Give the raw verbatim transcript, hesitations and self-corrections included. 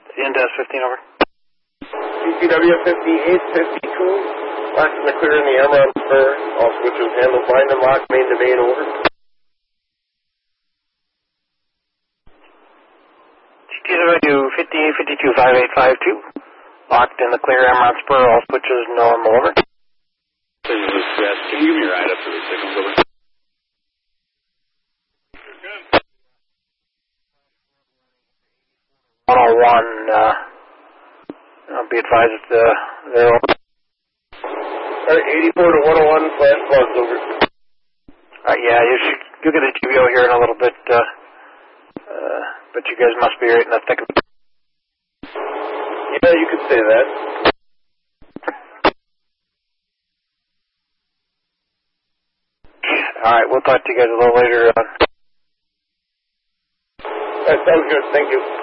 Indes fifteen, over. C C W fifty-eight fifty-two, locked in the clear in the Emerald Spur. All switches handled blind and locked, main to main, over. C C W fifty-eight fifty-two five eight five two, locked in the clear Emerald Spur. All switches normal, over. Can you give me your ride up to the signals, over? one oh one, uh, I'll be advised it's, uh, they're over. Alright, eighty-four to one oh one, flash plugs, over. Uh, yeah, you should, you'll get a G B O here in a little bit, uh, uh, but you guys must be right in the thick of it. Yeah, you could say that. Alright, we'll talk to you guys a little later on. That sounds good, thank you.